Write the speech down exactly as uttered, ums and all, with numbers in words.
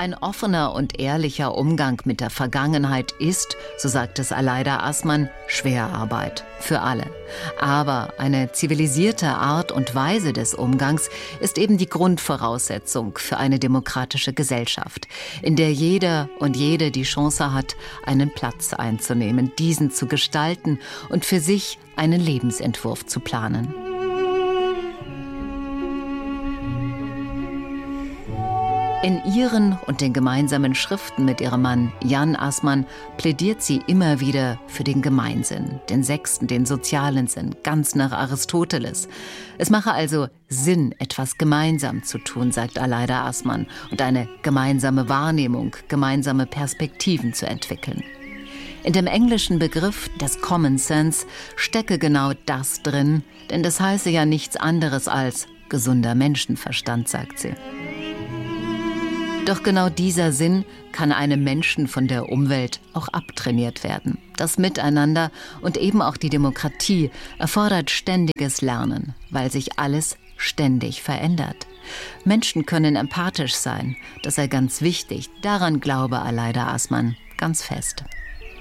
Ein offener und ehrlicher Umgang mit der Vergangenheit ist, so sagt es Aleida Assmann, Schwerarbeit für alle. Aber eine zivilisierte Art und Weise des Umgangs ist eben die Grundvoraussetzung für eine demokratische Gesellschaft, in der jeder und jede die Chance hat, einen Platz einzunehmen, diesen zu gestalten und für sich einen Lebensentwurf zu planen. In ihren und den gemeinsamen Schriften mit ihrem Mann Jan Assmann plädiert sie immer wieder für den Gemeinsinn, den sechsten, den sozialen Sinn, ganz nach Aristoteles. Es mache also Sinn, etwas gemeinsam zu tun, sagt Aleida Assmann, und eine gemeinsame Wahrnehmung, gemeinsame Perspektiven zu entwickeln. In dem englischen Begriff des Common Sense stecke genau das drin, denn das heiße ja nichts anderes als gesunder Menschenverstand, sagt sie. Doch genau dieser Sinn kann einem Menschen von der Umwelt auch abtrainiert werden. Das Miteinander und eben auch die Demokratie erfordert ständiges Lernen, weil sich alles ständig verändert. Menschen können empathisch sein, das sei ganz wichtig. Daran glaube Aleida Assmann ganz fest.